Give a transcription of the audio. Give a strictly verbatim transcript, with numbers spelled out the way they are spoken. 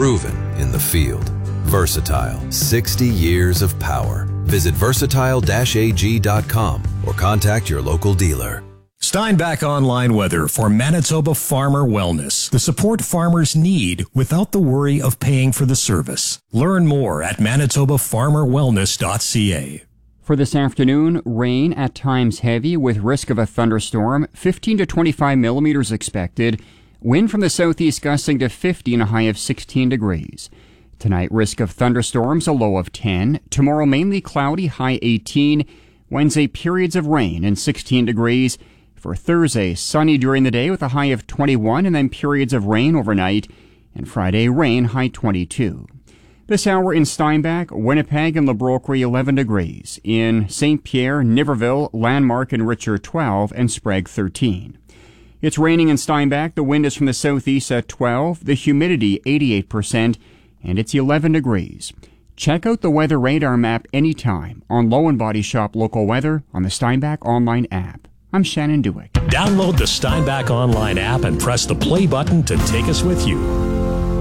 proven in the field. Versatile, sixty years of power. Visit versatile dash a g dot com or contact your local dealer. Steinbach Online Weather for Manitoba Farmer Wellness. The support farmers need without the worry of paying for the service. Learn more at manitoba farmer wellness dot c a. For this afternoon, rain at times heavy with risk of a thunderstorm, fifteen to twenty-five millimeters expected. Wind from the southeast gusting to fifty and a high of sixteen degrees. Tonight, risk of thunderstorms, a low of ten. Tomorrow, mainly cloudy, high eighteen. Wednesday, periods of rain and sixteen degrees. For Thursday, sunny during the day with a high of twenty-one and then periods of rain overnight. And Friday, rain, high twenty-two. This hour in Steinbach, Winnipeg and La Brocquerie, eleven degrees. In Saint Pierre, Niverville, Landmark and Richer, twelve, and Sprague, thirteen. It's raining in Steinbach. The wind is from the southeast at twelve. The humidity, eighty-eight percent. And it's eleven degrees. Check out the weather radar map anytime on Low and Body Shop Local Weather on the Steinbach Online app. I'm Shannon Dewick. Download the Steinbach Online app and press the play button to take us with you.